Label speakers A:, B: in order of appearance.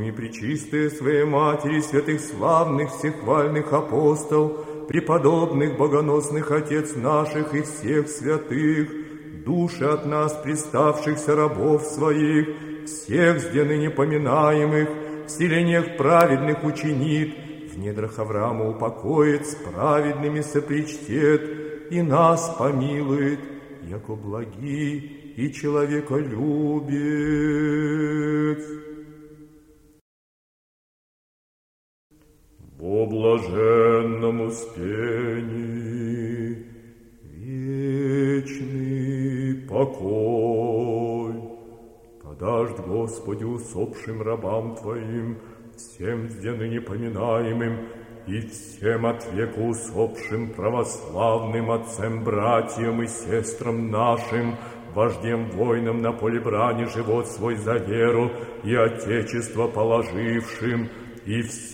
A: и пречистая Своей Матери, святых славных, всехвальных апостол, преподобных, богоносных Отец наших и всех святых, души от нас приставшихся рабов Своих, всех сде ныне поминаемых, в селениях праведных учинит, в недрах Авраама упокоит, с праведными сопричтет, и нас помилует, яко благи и человеколюбец. Во блаженном успении вечный покой подашь, Господи, усопшим рабам Твоим, всем сде ныне поминаемым, и всем от века усопшим православным отцам, братьям и сестрам нашим, вождем воинам на поле брани живот свой за веру и Отечество положившим, и всем